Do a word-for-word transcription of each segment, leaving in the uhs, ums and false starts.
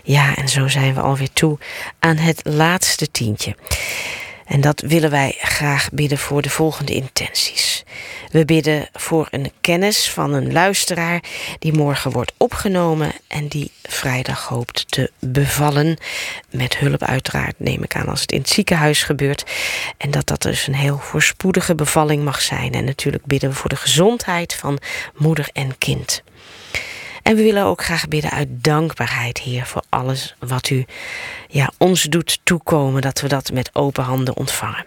Ja, en zo zijn we alweer toe aan het laatste tientje. En dat willen wij graag bidden voor de volgende intenties. We bidden voor een kennis van een luisteraar die morgen wordt opgenomen en die vrijdag hoopt te bevallen. Met hulp uiteraard, neem ik aan, als het in het ziekenhuis gebeurt. En dat dat dus een heel voorspoedige bevalling mag zijn. En natuurlijk bidden we voor de gezondheid van moeder en kind. En we willen ook graag bidden uit dankbaarheid, Heer, voor alles wat u ja, ons doet toekomen, dat we dat met open handen ontvangen.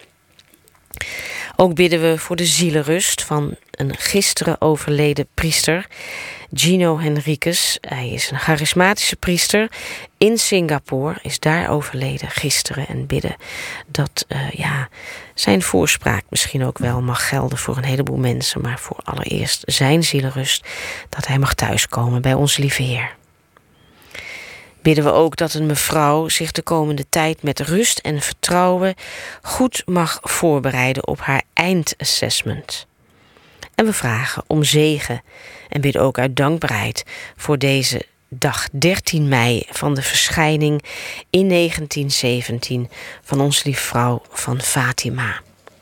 Ook bidden we voor de zielenrust van een gisteren overleden priester, Gino Henriques. Hij is een charismatische priester in Singapore, is daar overleden gisteren. En bidden dat uh, ja, zijn voorspraak misschien ook wel mag gelden voor een heleboel mensen, maar voor allereerst zijn zielenrust, dat hij mag thuiskomen bij onze lieve Heer. Bidden we ook dat een mevrouw zich de komende tijd met rust en vertrouwen goed mag voorbereiden op haar eindassessment. En we vragen om zegen en bidden ook uit dankbaarheid voor deze dag dertien mei van de verschijning in negentien zeventien van onze lieve vrouw van Fatima.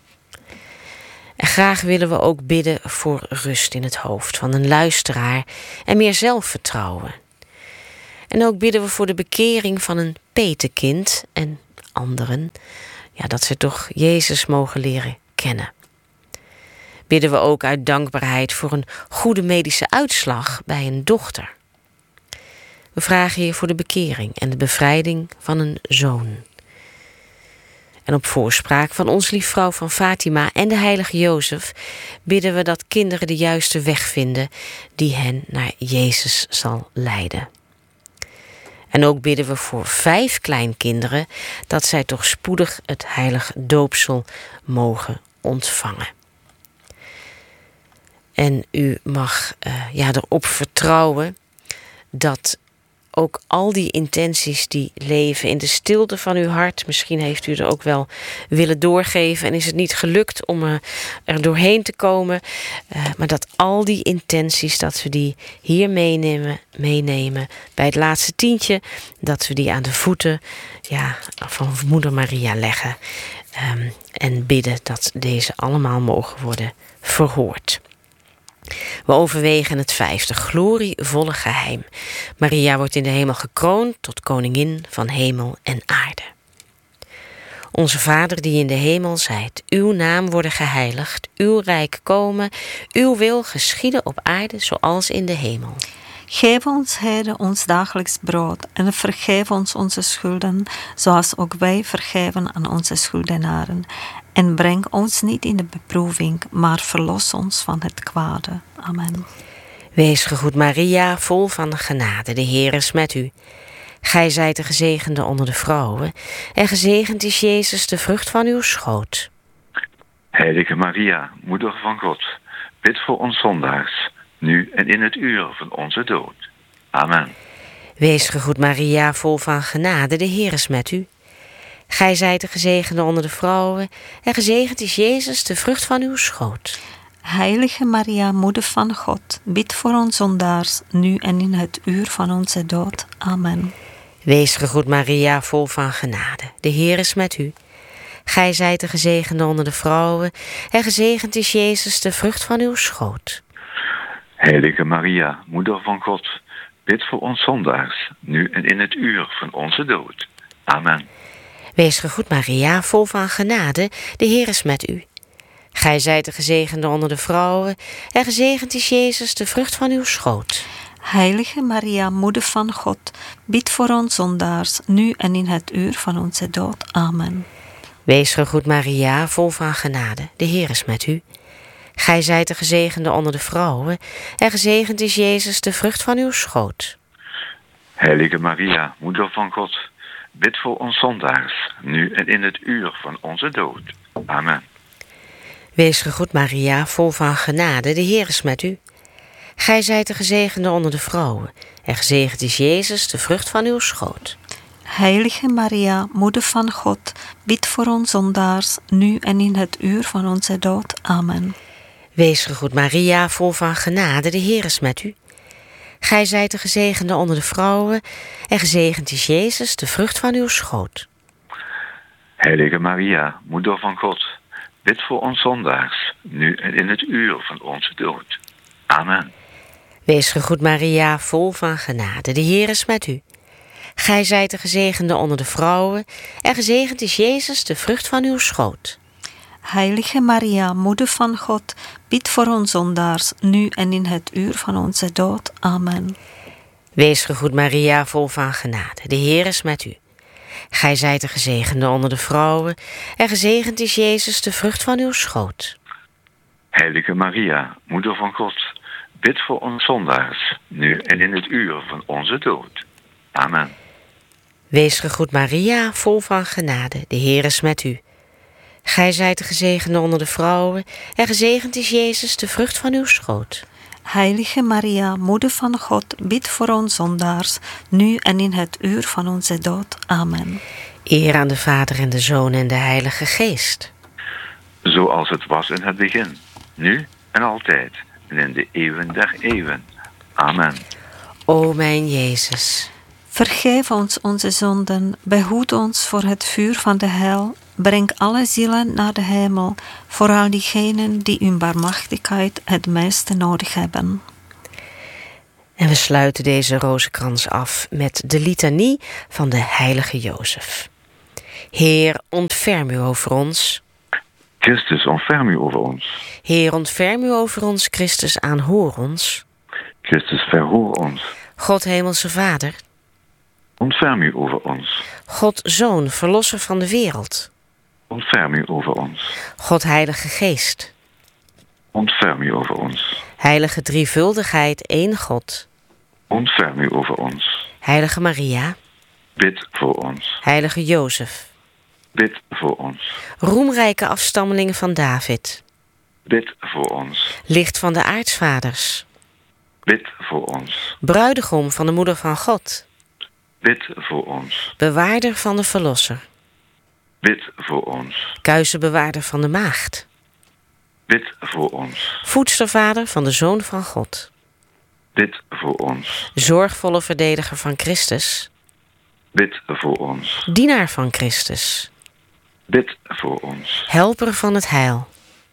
En graag willen we ook bidden voor rust in het hoofd van een luisteraar en meer zelfvertrouwen. En ook bidden we voor de bekering van een petekind en anderen, ja, dat ze toch Jezus mogen leren kennen. Bidden we ook uit dankbaarheid voor een goede medische uitslag bij een dochter. We vragen hier voor de bekering en de bevrijding van een zoon. En op voorspraak van ons lief vrouw van Fatima en de heilige Jozef bidden we dat kinderen de juiste weg vinden die hen naar Jezus zal leiden. En ook bidden we voor vijf kleinkinderen dat zij toch spoedig het heilige doopsel mogen ontvangen. En u mag uh, ja, erop vertrouwen dat ook al die intenties die leven in de stilte van uw hart, misschien heeft u er ook wel willen doorgeven en is het niet gelukt om uh, er doorheen te komen, uh, maar dat al die intenties, dat we die hier meenemen, meenemen bij het laatste tientje, dat we die aan de voeten ja, van moeder Maria leggen um, en bidden dat deze allemaal mogen worden verhoord. We overwegen het vijfde, glorievolle geheim. Maria wordt in de hemel gekroond tot koningin van hemel en aarde. Onze Vader die in de hemel zijt, uw naam worden geheiligd, uw rijk komen, uw wil geschieden op aarde zoals in de hemel. Geef ons, heden, ons dagelijks brood en vergeef ons onze schulden, zoals ook wij vergeven aan onze schuldenaren. En breng ons niet in de beproeving, maar verlos ons van het kwade. Amen. Wees gegroet Maria, vol van genade, de Heer is met u. Gij zijt de gezegende onder de vrouwen, en gezegend is Jezus, de vrucht van uw schoot. Heilige Maria, moeder van God, bid voor ons zondaars, nu en in het uur van onze dood. Amen. Wees gegroet Maria, vol van genade, de Heer is met u. Gij zijt de gezegende onder de vrouwen, en gezegend is Jezus, de vrucht van uw schoot. Heilige Maria, moeder van God, bid voor ons zondaars, nu en in het uur van onze dood. Amen. Wees gegroet Maria, vol van genade, de Heer is met u. Gij zijt de gezegende onder de vrouwen, en gezegend is Jezus, de vrucht van uw schoot. Heilige Maria, moeder van God, bid voor ons zondaars, nu en in het uur van onze dood. Amen. Wees gegroet Maria, vol van genade, de Heer is met u. Gij zijt de gezegende onder de vrouwen, en gezegend is Jezus, de vrucht van uw schoot. Heilige Maria, moeder van God, bid voor ons zondaars, nu en in het uur van onze dood. Amen. Wees gegroet Maria, vol van genade, de Heer is met u. Gij zijt de gezegende onder de vrouwen, en gezegend is Jezus, de vrucht van uw schoot. Heilige Maria, moeder van God, bid voor ons zondaars, nu en in het uur van onze dood. Amen. Wees gegroet Maria, vol van genade, de Heer is met u. Gij zijt de gezegende onder de vrouwen, en gezegend is Jezus, de vrucht van uw schoot. Heilige Maria, moeder van God, bid voor ons zondaars, nu en in het uur van onze dood. Amen. Wees gegroet Maria, vol van genade, de Heer is met u. Gij zijt de gezegende onder de vrouwen, en gezegend is Jezus, de vrucht van uw schoot. Heilige Maria, Moeder van God, bid voor ons zondaars, nu en in het uur van onze dood. Amen. Wees gegroet Maria, vol van genade, de Heer is met u. Gij zijt de gezegende onder de vrouwen, en gezegend is Jezus, de vrucht van uw schoot. Heilige Maria, Moeder van God, bid voor ons zondaars, nu en in het uur van onze dood. Amen. Wees gegroet Maria, vol van genade, de Heer is met u. Gij zijt de gezegende onder de vrouwen, en gezegend is Jezus, de vrucht van uw schoot. Heilige Maria, Moeder van God, bid voor ons zondaars, nu en in het uur van onze dood. Amen. Wees gegroet Maria, vol van genade, de Heer is met u. Gij zijt de gezegende onder de vrouwen, en gezegend is Jezus, de vrucht van uw schoot. Heilige Maria, Moeder van God, bid voor ons zondaars, nu en in het uur van onze dood. Amen. Eer aan de Vader en de Zoon en de Heilige Geest. Zoals het was in het begin, nu en altijd, en in de eeuwen der eeuwen. Amen. O mijn Jezus, vergeef ons onze zonden, behoed ons voor het vuur van de hel, breng alle zielen naar de hemel, vooral diegenen die uw barmhartigheid het meeste nodig hebben. En we sluiten deze rozenkrans af met de litanie van de heilige Jozef. Heer, ontferm u over ons. Christus, ontferm u over ons. Heer, ontferm u over ons. Christus, aanhoor ons. Christus, verhoor ons. God, Hemelse Vader. Ontferm u over ons. God, Zoon, Verlosser van de wereld. Ontferm u over ons. God, Heilige Geest. Ontferm u over ons. Heilige drievuldigheid, één God. Ontferm u over ons. Heilige Maria. Bid voor ons. Heilige Jozef. Bid voor ons. Roemrijke afstammelingen van David. Bid voor ons. Licht van de aartsvaders. Bid voor ons. Bruidegom van de Moeder van God. Bid voor ons. Bewaarder van de Verlosser. Bid voor ons. Kuizenbewaarder van de Maagd. Bid voor ons. Voedstervader van de Zoon van God. Bid voor ons. Zorgvolle verdediger van Christus. Bid voor ons. Dienaar van Christus. Bid voor ons. Helper van het heil.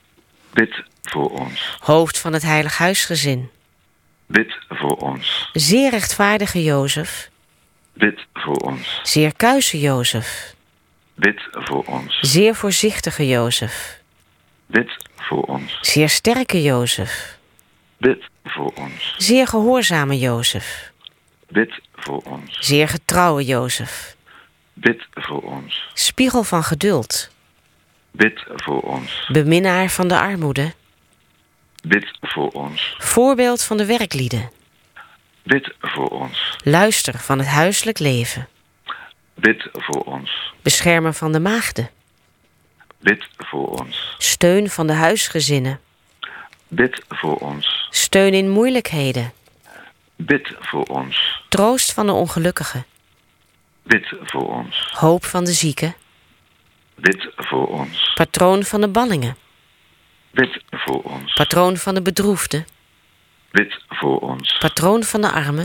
Bid voor ons. Hoofd van het heilig huisgezin. Bid voor ons. Zeer rechtvaardige Jozef. Bid voor ons. Zeer kuise Jozef. Bid voor ons. Zeer voorzichtige Jozef. Bid voor ons. Zeer sterke Jozef. Bid voor ons. Zeer gehoorzame Jozef. Bid voor ons. Zeer getrouwe Jozef. Bid voor ons. Spiegel van geduld. Bid voor ons. Beminnaar van de armoede. Bid voor ons. Voorbeeld van de werklieden. Bid voor ons. Luister van het huiselijk leven. Bid voor ons. Beschermer van de maagden. Bid voor ons. Steun van de huisgezinnen. Bid voor ons. Steun in moeilijkheden. Bid voor ons. Troost van de ongelukkigen. Bid voor ons. Hoop van de zieken. Bid voor ons. Patroon van de ballingen. Bid voor ons. Patroon van de bedroefden. Bid voor ons. Patroon van de armen.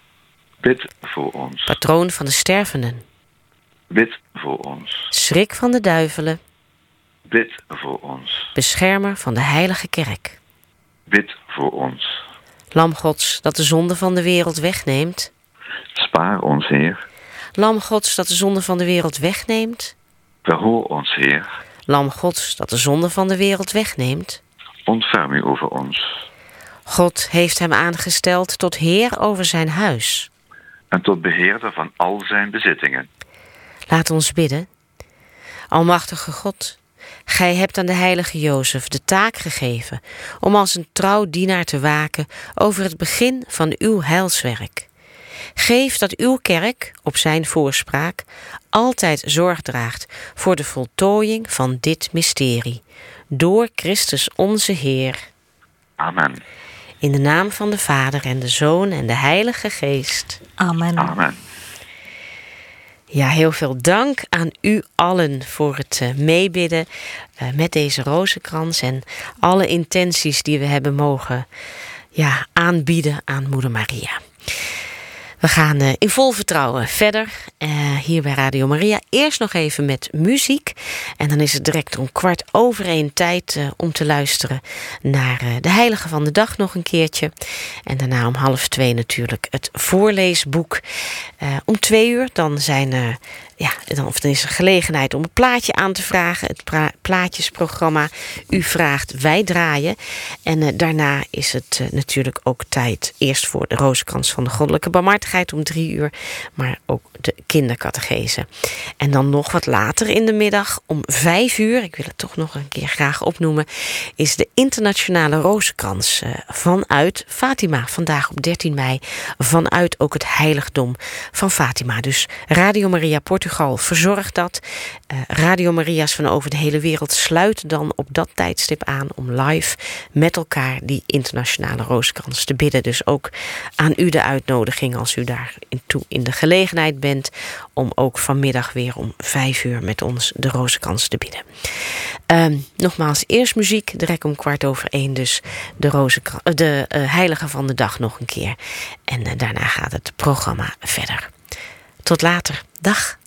Bid voor ons. Patroon van de stervenden. Bid voor ons. Schrik van de duivelen. Bid voor ons. Beschermer van de heilige kerk. Bid voor ons. Lam Gods dat de zonde van de wereld wegneemt. Spaar ons, Heer. Lam Gods dat de zonde van de wereld wegneemt. Verhoor ons, Heer. Lam Gods dat de zonde van de wereld wegneemt. Ontferm u over ons. God heeft hem aangesteld tot heer over zijn huis. En tot beheerder van al zijn bezittingen. Laat ons bidden. Almachtige God, gij hebt aan de heilige Jozef de taak gegeven om als een trouw dienaar te waken over het begin van uw heilswerk. Geef dat uw kerk, op zijn voorspraak, altijd zorg draagt voor de voltooiing van dit mysterie. Door Christus onze Heer. Amen. In de naam van de Vader en de Zoon en de Heilige Geest. Amen. Amen. Ja, heel veel dank aan u allen voor het uh, meebidden uh, met deze rozenkrans en alle intenties die we hebben mogen ja, aanbieden aan Moeder Maria. We gaan uh, in vol vertrouwen verder uh, hier bij Radio Maria. Eerst nog even met muziek. En dan is het direct om kwart over één tijd uh, om te luisteren naar uh, de Heilige van de Dag nog een keertje. En daarna om half twee natuurlijk het voorleesboek. Uh, om twee uur dan zijn uh, ja, dan, of dan is er gelegenheid om een plaatje aan te vragen. Het pra- plaatjesprogramma U vraagt, wij draaien. En uh, daarna is het uh, natuurlijk ook tijd eerst voor de rozenkrans van de goddelijke barmhartigheid om drie uur. Maar ook de kindercatechese. En dan nog wat later in de middag om vijf uur, ik wil het toch nog een keer graag opnoemen, is de internationale rozenkrans uh, vanuit Fatima. Vandaag op dertien mei vanuit ook het heiligdom van Fatima. Dus Radio Maria Portugal verzorgt dat. Uh, Radio Maria's van over de hele wereld sluiten dan op dat tijdstip aan om live met elkaar die internationale rozenkrans te bidden. Dus ook aan u de uitnodiging als u daar in toe in de gelegenheid bent om ook vanmiddag weer om vijf uur met ons de rozenkrans te bidden. Uh, nogmaals, eerst muziek, direct om kwart over één dus de, rozenkra- de uh, Heilige van de Dag nog een keer. En uh, daarna gaat het programma verder. Tot later. Dag.